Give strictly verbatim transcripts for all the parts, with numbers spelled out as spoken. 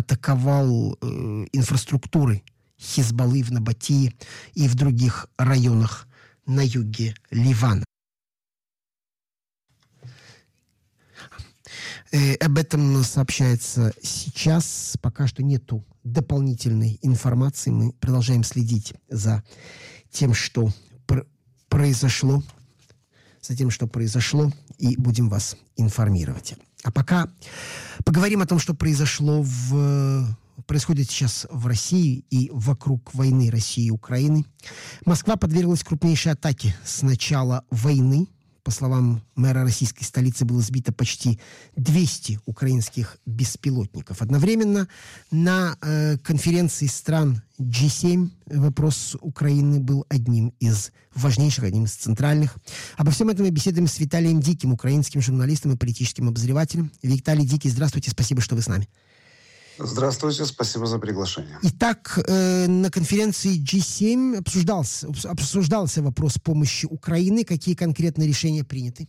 атаковал э, инфраструктуры Хизбаллы в Набатии и в других районах на юге Ливана. Э, об этом сообщается сейчас. Пока что нету дополнительной информации. Мы продолжаем следить за тем, что пр- произошло, за тем, что произошло, и будем вас информировать. А пока поговорим о том, что произошло в... происходит сейчас в России и вокруг войны России и Украины. Москва подверглась крупнейшей атаке с начала войны. По словам мэра российской столицы, было сбито почти двести украинских беспилотников. Одновременно на э, конференции стран джи семь вопрос Украины был одним из важнейших, одним из центральных. Обо всем этом мы беседуем с Виталием Диким, украинским журналистом и политическим обозревателем. Виталий Дикий, здравствуйте, спасибо, что вы с нами. Здравствуйте, спасибо за приглашение. Итак, э, на конференции джи семь обсуждался, обсуждался вопрос помощи Украины. Какие конкретные решения приняты?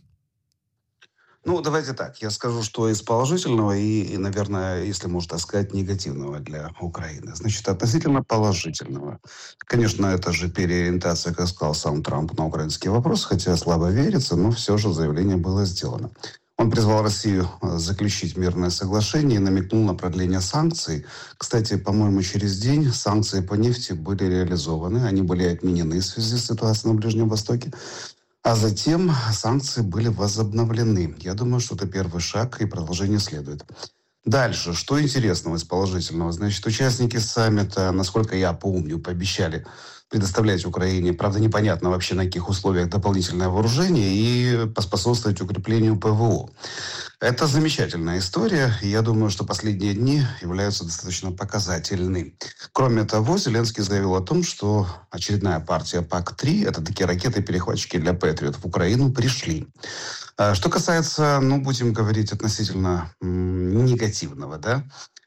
Ну, давайте так. Я скажу, что из положительного и, и, наверное, если можно так сказать, негативного для Украины. Значит, относительно положительного. Конечно, это же переориентация, как сказал сам Трамп, на украинский вопрос, хотя слабо верится, но все же заявление было сделано. Он призвал Россию заключить мирное соглашение и намекнул на продление санкций. Кстати, по-моему, через день санкции по нефти были реализованы. Они были отменены в связи с ситуацией на Ближнем Востоке. А затем санкции были возобновлены. Я думаю, что это первый шаг, и продолжение следует. Дальше, что интересного из положительного? Значит, участники саммита, насколько я помню, пообещали предоставлять Украине, правда, непонятно вообще на каких условиях, дополнительное вооружение и поспособствовать укреплению ПВО. Это замечательная история, и я думаю, что последние дни являются достаточно показательны. Кроме того, Зеленский заявил о том, что очередная партия пак три, это такие ракеты-перехватчики для Патриот, в Украину пришли. Что касается, ну, будем говорить относительно м- негативного, да,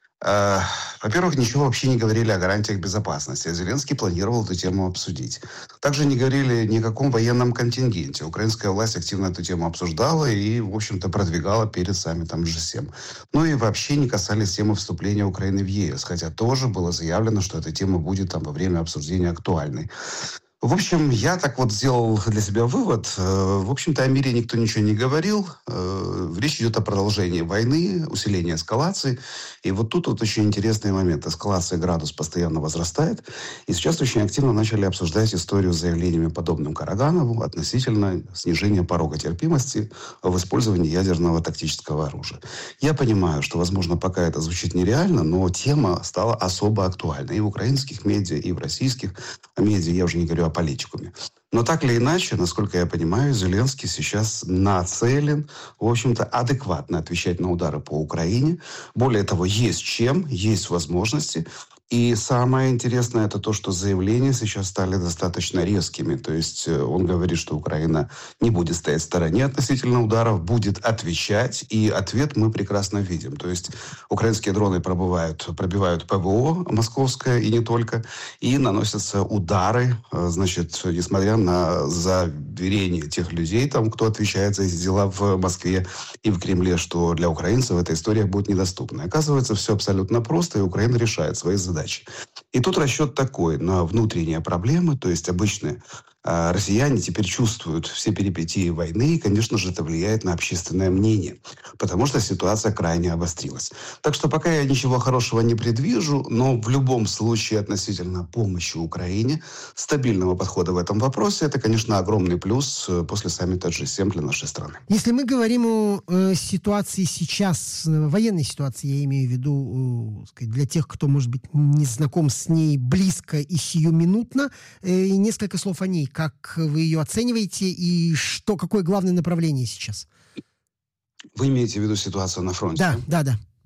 во-первых, ничего вообще не говорили о гарантиях безопасности. Зеленский планировал эту тему обсудить. Также не говорили ни о каком военном контингенте. Украинская власть активно эту тему обсуждала и, в общем-то, продвигала перед саммитом джи семь. Ну и вообще не касались темы вступления Украины в ЕС, хотя тоже было заявлено, что эта тема будет там во время обсуждения актуальной. В общем, я так вот сделал для себя вывод. В общем-то, о мире никто ничего не говорил. Речь идет о продолжении войны, усилении эскалации. И вот тут вот очень интересный момент. Эскалация, градус постоянно возрастает. И сейчас очень активно начали обсуждать историю с заявлениями, подобным Караганову, относительно снижения порога терпимости в использовании ядерного тактического оружия. Я понимаю, что, возможно, пока это звучит нереально, но тема стала особо актуальной. И в украинских медиа, и в российских медиа. Я уже не говорю о политикуме. Но так или иначе, насколько я понимаю, Зеленский сейчас нацелен, в общем-то, адекватно отвечать на удары по Украине. Более того, есть чем, есть возможности. И самое интересное, это то, что заявления сейчас стали достаточно резкими. То есть он говорит, что Украина не будет стоять в стороне относительно ударов, будет отвечать. И ответ мы прекрасно видим. То есть украинские дроны пробивают, пробивают ПВО московское и не только. И наносятся удары, значит, несмотря на заверение тех людей, там, кто отвечает за эти дела в Москве и в Кремле, что для украинцев эта история будет недоступна. Оказывается, все абсолютно просто, и Украина решает свои задачи. И тут расчет такой на внутренние проблемы, то есть обычные э, россияне теперь чувствуют все перипетии войны, и, конечно же, это влияет на общественное мнение, потому что ситуация крайне обострилась. Так что пока я ничего хорошего не предвижу, но в любом случае относительно помощи Украине, стабильного подхода в этом вопросе, это, конечно, огромный плюс после саммита джи семь для нашей страны. Если мы говорим о э, ситуации сейчас, военной ситуации, я имею в виду э, сказать, для тех, кто, может быть, не знаком с ней близко и сиюминутно, э, несколько слов о ней. Как вы ее оцениваете и что, какое главное направление сейчас? Вы имеете в виду ситуацию на фронте? Да, да,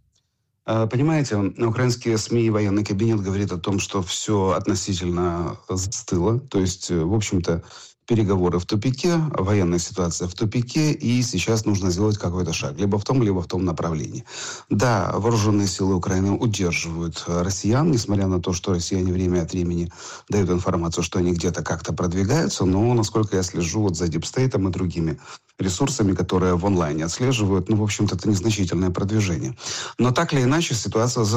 да. Понимаете, украинские СМИ и военный кабинет говорит о том, что все относительно застыло. То есть, в общем-то, переговоры в тупике, военная ситуация в тупике, и сейчас нужно сделать какой-то шаг. Либо в том, либо в том направлении. Да, вооруженные силы Украины удерживают россиян, несмотря на то, что россияне время от времени дают информацию, что они где-то как-то продвигаются, но, насколько я слежу вот за Дипстейтом и другими ресурсами, которые в онлайне отслеживают, ну, в общем-то, это незначительное продвижение. Но так или иначе, ситуация